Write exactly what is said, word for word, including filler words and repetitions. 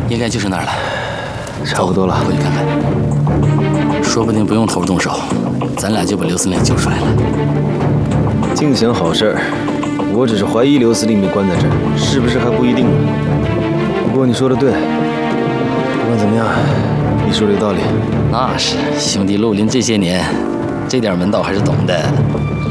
应该就是那儿了。 差不多了， 过去看看。说不定不用头动手，咱俩就把刘司令救出来了。 净想好事儿，我只是怀疑刘司令被关在这儿，是不是还不一定呢。不过你说的对，不管怎么样，你说的有道理。 那是，兄弟绿林这些年，这点门道还是懂的。